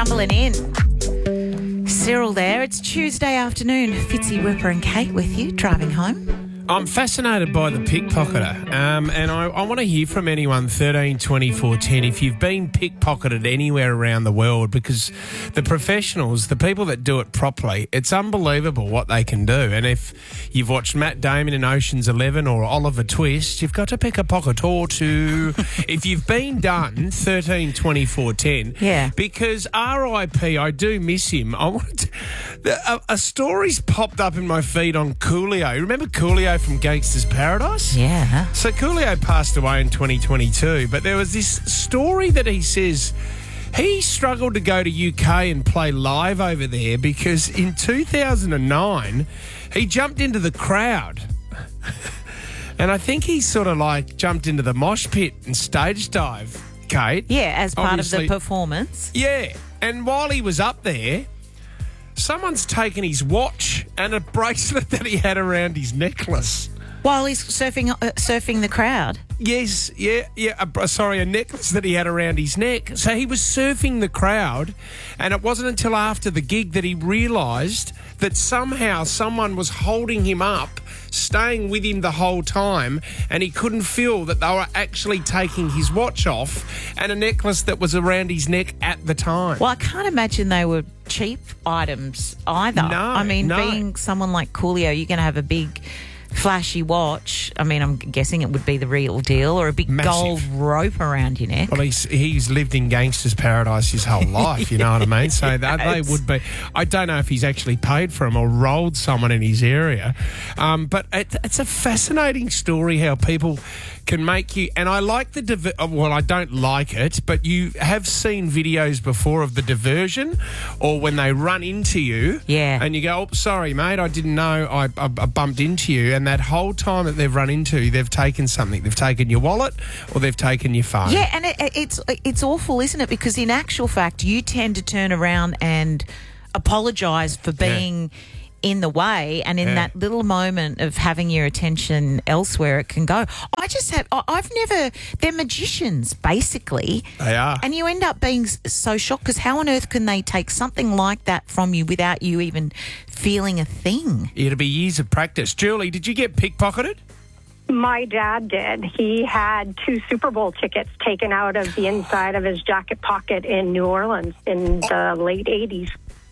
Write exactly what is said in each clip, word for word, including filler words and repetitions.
stumbling in. Cyril there. It's Tuesday afternoon. Fitzy, Whipper and Kate with you, driving home. I'm fascinated by the pickpocketer, um, and I, I want to hear from anyone, thirteen twenty-four ten, if you've been pickpocketed anywhere around the world, because the professionals, the people that do it properly, it's unbelievable what they can do. And if you've watched Matt Damon in Ocean's Eleven or Oliver Twist, you've got to pick a pocket or two. If you've been done, thirteen twenty-four ten, Yeah. because R I P, I do miss him. I want to, a, a story's popped up in my feed on Coolio. Remember Coolio from Gangster's Paradise? Yeah. So Coolio passed away in twenty twenty-two, but there was this story that he says he struggled to go to U K and play live over there because in two thousand nine he jumped into the crowd. And I think he sort of like jumped into the mosh pit and stage dive, Kate. Yeah, as part Obviously. of the performance. Yeah, and while he was up there, someone's taken his watch and a bracelet that he had around his necklace. While he's surfing uh, surfing the crowd. Yes, yeah, yeah. A, sorry, a necklace that he had around his neck. So he was surfing the crowd, and it wasn't until after the gig that he realised that somehow someone was holding him up, staying with him the whole time, and he couldn't feel that they were actually taking his watch off and a necklace that was around his neck at the time. Well, I can't imagine they were cheap items either. No, I mean, no. being someone like Coolio, you're going to have a big flashy watch. I mean, I'm guessing it would be the real deal, or a big Massive. gold rope around your neck. Well, he's he's lived in Gangster's Paradise his whole life, you know what I mean? So that they would be. I don't know if he's actually paid for them or rolled someone in his area, um, but it, it's a fascinating story how people can make you. And I like the diver- well, I don't like it, but you have seen videos before of the diversion, or when they run into you, Yeah. and you go, "Oh, sorry, mate, I didn't know I, I, I bumped into you," and that whole time that they've run into you, they've taken something. They've taken your wallet or they've taken your phone. Yeah, and it, it's it's awful, isn't it? Because in actual fact, you tend to turn around and apologise for being in the way, and in Yeah. that little moment of having your attention elsewhere, it can go. I just have, I- I've never, they're magicians, basically. They are. And you end up being s- so shocked, because how on earth can they take something like that from you without you even feeling a thing? It'll be years of practice. Julie, did you get pickpocketed? My dad did. He had two Super Bowl tickets taken out of the inside of his jacket pocket in New Orleans in the late eighties.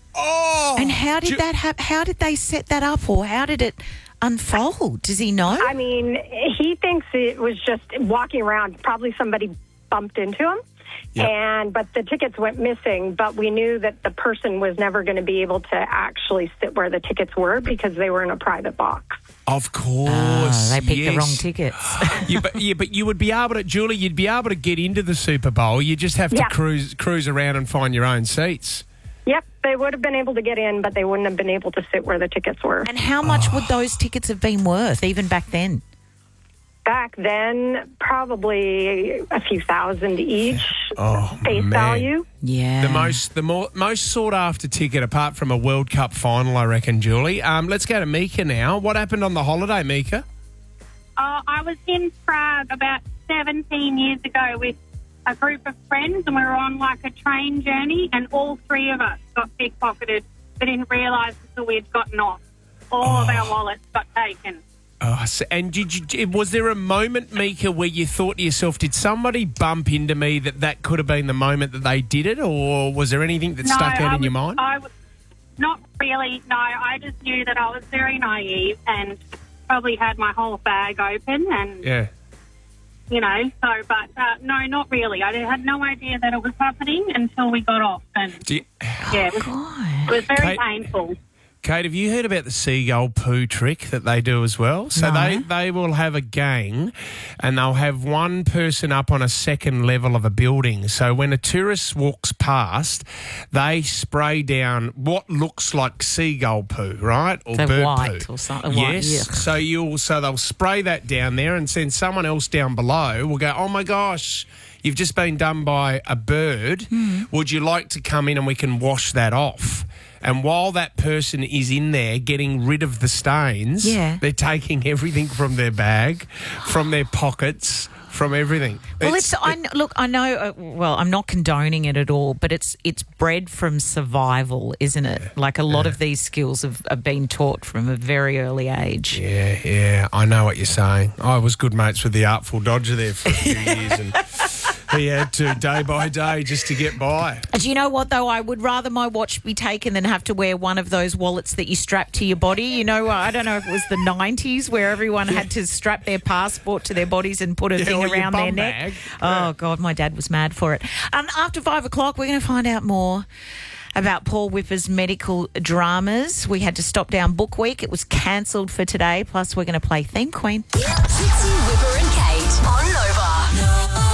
Oh! And how did Ju- that hap- how did they set that up, or how did it unfold? Does he know? I mean, he thinks it was just walking around. Probably somebody bumped into him. Yep. And but the tickets went missing, but we knew that the person was never going to be able to actually sit where the tickets were because they were in a private box. Of course. Ah, they picked the yes. wrong tickets. yeah, but, yeah, but you would be able to, Julie, you'd be able to get into the Super Bowl. You just have to Yeah. cruise cruise around and find your own seats. Yep, they would have been able to get in, but they wouldn't have been able to sit where the tickets were. And how much would those tickets have been worth, even back then? Back then, probably a few thousand each Oh, face man. value. Yeah. The most the more, most sought after ticket, apart from a World Cup final, I reckon, Julie. Um, let's go to Mika now. What happened on the holiday, Mika? Uh, I was in Prague about seventeen years ago with a group of friends, and we were on like a train journey, and all three of us got pickpocketed, but didn't realise until we had gotten off. All of our wallets got taken. Oh, so, and did you? Was there a moment, Mika, where you thought to yourself, "Did somebody bump into me that that could have been the moment that they did it," or was there anything that No, stuck out I in was, your mind? I was not really. No, I just knew that I was very naive and probably had my whole bag open, and yeah. you know. So, but uh, no, not really. I had no idea that it was happening until we got off, and Do you, yeah, it was, God. it was very Kate- painful. Kate, have you heard about the seagull poo trick that they do as well? So No. they, they will have a gang and they'll have one person up on a second level of a building. So when a tourist walks past, they spray down what looks like seagull poo, right? Or So bird white poo. or something, white, Yes. yuck. So you'll so they'll spray that down there, and then someone else down below will go, "Oh my gosh, you've just been done by a bird. Hmm. Would you like to come in and we can wash that off?" And while that person is in there getting rid of the stains, Yeah. they're taking everything from their bag, from their pockets, from everything. Well, it's, I, kn- look, I know, uh, well, I'm not condoning it at all, but it's it's bred from survival, isn't it? Yeah. Like a lot Yeah. of these skills have, have been taught from a very early age. Yeah, yeah, I know what you're saying. I was good mates with the Artful Dodger there for a few years, and he had to day by day just to get by. Do you know what, though? I would rather my watch be taken than have to wear one of those wallets that you strap to your body. You know, I don't know if it was the nineties where everyone had to strap their passport to their bodies and put a Yeah, thing or your around their bum neck. bag. Oh, Yeah. God, my dad was mad for it. And after five o'clock, we're going to find out more about Paul Whipper's medical dramas. We had to stop down Book Week. It was cancelled for today. Plus, we're going to play Theme Queen. Trixie, Whipper and Kate on Nova.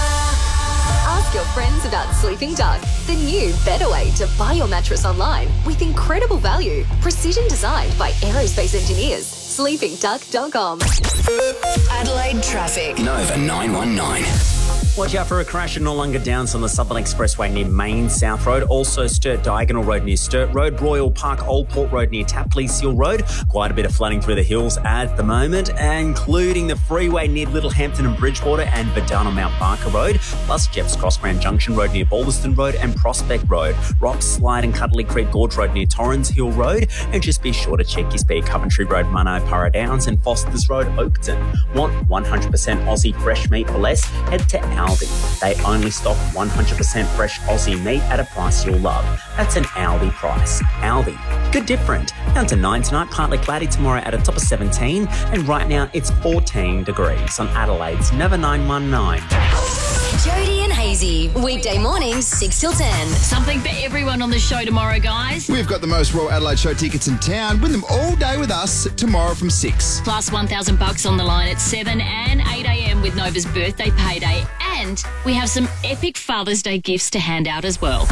Ask your friends about Sleeping Duck, the new better way to buy your mattress online with incredible value. Precision designed by aerospace engineers. sleeping duck dot com. Adelaide traffic. Nova nine one nine. Watch out for a crash at Noarlunga Downs on the Southern Expressway near Main South Road. Also Sturt Diagonal Road near Sturt Road. Royal Park Old Port Road near Tapley Seal Road. Quite a bit of flooding through the hills at the moment, including the freeway near Littlehampton and Bridgewater and Verdana Mount Barker Road. Plus Jeffs Cross Grand Junction Road near Balderston Road and Prospect Road. Rock Slide and Cuddly Creek Gorge Road near Torrens Hill Road. And just be sure to check your speed. Coventry Road, Munno, Para Downs and Fosters Road, Oakton. Want one hundred percent Aussie fresh meat or less? Head to Aldi. They only stock one hundred percent fresh Aussie meat at a price you'll love. That's an Aldi price. Aldi. Good different. Down to nine tonight, partly cloudy tomorrow at a top of seventeen. And right now it's fourteen degrees on Adelaide's Nova nine one nine. Jody and Hazy, weekday mornings six till ten. Something for everyone on the show tomorrow, guys. We've got the most Royal Adelaide Show tickets in town. Win them all day with us tomorrow from six. Plus one thousand bucks on the line at seven and eight a.m. with Nova's birthday payday. And we have some epic Father's Day gifts to hand out as well.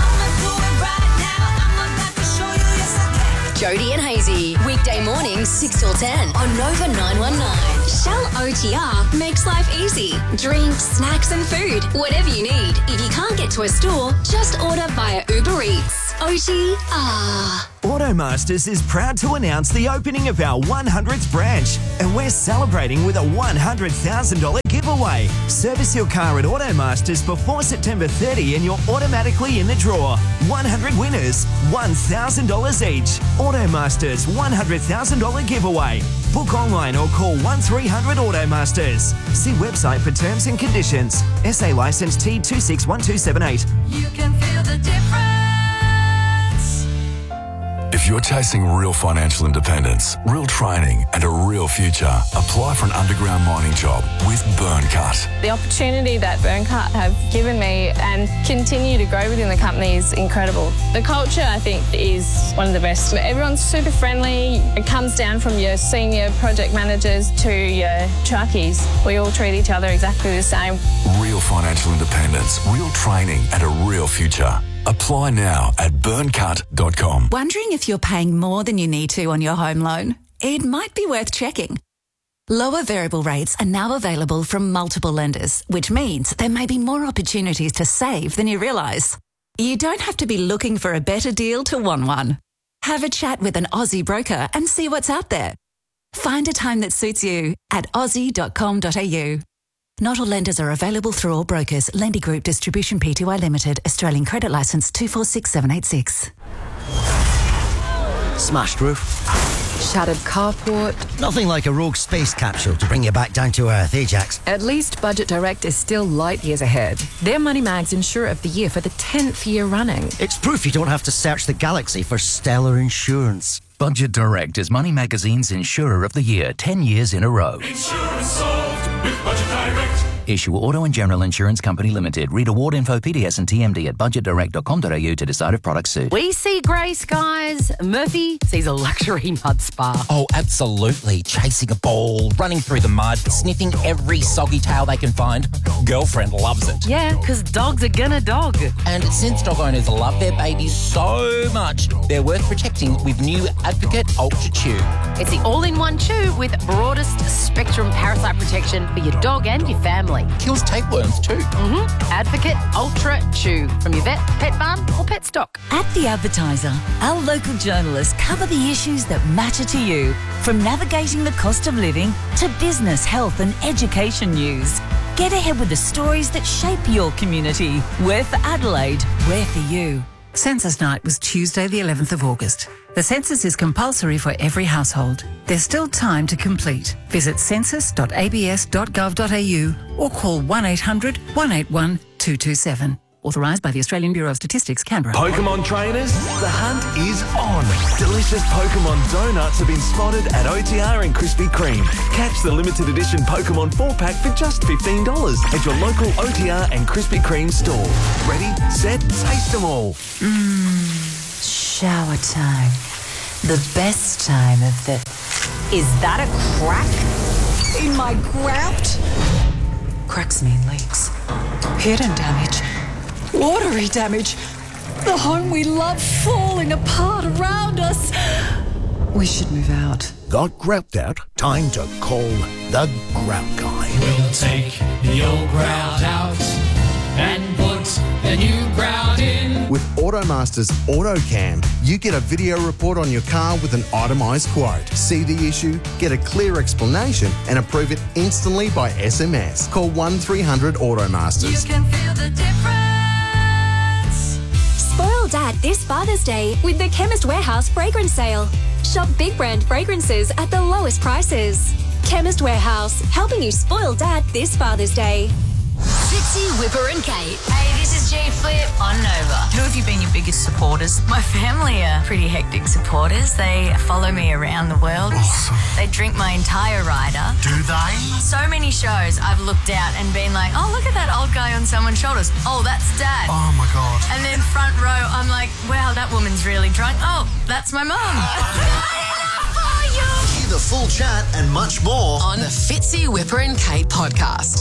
Jody and Hazy, weekday mornings six till ten on Nova nine one nine. Shell O T R makes life easy. Drinks, snacks and food, whatever you need. If you can't get to a store, just order via Uber Eats. O T R. Automasters is proud to announce the opening of our one hundredth branch, and we're celebrating with a one hundred thousand dollars giveaway. Service your car at Automasters before September thirtieth and you're automatically in the draw. one hundred winners, one thousand dollars each. Automasters one hundred thousand dollars giveaway. Book online or call one three hundred Automasters. See website for terms and conditions. S A licence T two six one two seven eight. You can feel the difference. If you're chasing real financial independence, real training and a real future, apply for an underground mining job with Burncut. The opportunity that Burncut have given me and continue to grow within the company is incredible. The culture, I think, is one of the best. Everyone's super friendly. It comes down from your senior project managers to your truckies. We all treat each other exactly the same. Real financial independence, real training and a real future. Apply now at burncut dot com. Wondering if you're paying more than you need to on your home loan? It might be worth checking. Lower variable rates are now available from multiple lenders, which means there may be more opportunities to save than you realise. You don't have to be looking for a better deal to want one. Have a chat with an Aussie broker and see what's out there. Find a time that suits you at aussie dot com dot a u. Not all lenders are available through all brokers. Lendy Group Distribution Pty Limited. Australian Credit Licence two four six seven eight six. Smashed roof. Shattered carport. Nothing like a rogue space capsule to bring you back down to earth, eh, Jax? At least Budget Direct is still light years ahead. They're Money Mag's Insurer of the Year for the tenth year running. It's proof you don't have to search the galaxy for stellar insurance. Budget Direct is Money Magazine's Insurer of the Year, ten years in a row. Insurance solved with Budget Direct. Issue Auto and General Insurance Company Limited. Read award info, P D S and T M D at budget direct dot com dot a u to decide if products suit. We see grey skies. Murphy sees a luxury mud spa. Oh, absolutely. Chasing a ball, running through the mud, sniffing every soggy tail they can find. Girlfriend loves it. Yeah, because dogs are gonna dog. And since dog owners love their babies so much, they're worth protecting with new Advocate Ultra Chew. It's the all-in-one chew with broadest spectrum parasite protection for your dog and your family. Kills tapeworms too. Mm-hmm. Advocate Ultra Chew from your vet, pet barn or pet stock. At The Advertiser, our local journalists cover the issues that matter to you, from navigating the cost of living to business, health and education news. Get ahead with the stories that shape your community. We're for Adelaide. We're for you. Census night was Tuesday the eleventh of August. The census is compulsory for every household. There's still time to complete. Visit census dot a b s dot gov dot a u or call one eight hundred one eight one two two seven. Authorised by the Australian Bureau of Statistics, Canberra. Pokemon trainers, the hunt is on. Delicious Pokemon donuts have been spotted at O T R and Krispy Kreme. Catch the limited edition Pokemon four pack for just fifteen dollars at your local O T R and Krispy Kreme store. Ready, set, taste them all. Mmm, shower time. The best time of the... Is that a crack in my grout? Cracks mean leaks. Hidden damage. Watery damage. The home we love falling apart around us. We should move out. Got grout out? Time to call the Grout Guy. We'll take the old grout out and put the new grout in. With Automaster's AutoCam, you get a video report on your car with an itemised quote. See the issue, get a clear explanation and approve it instantly by S M S. Call one three hundred Automasters. You can feel the difference. Spoil Dad this Father's Day with the Chemist Warehouse fragrance sale. Shop big brand fragrances at the lowest prices. Chemist Warehouse, helping you spoil Dad this Father's Day. Fitzy, Whipper and Kate. Hey, this is G Flip on Nova. Who have you been your biggest supporters? My family are pretty hectic supporters. They follow me around the world. Awesome. They drink my entire rider. Do they? So many shows I've looked out and been like, oh, look at that old guy on someone's shoulders. Oh, that's Dad. Oh, my God. And then front row, I'm like, wow, that woman's really drunk. Oh, that's my mum. Hear the full chat and much more on the Fitzy, Whipper and Kate podcast.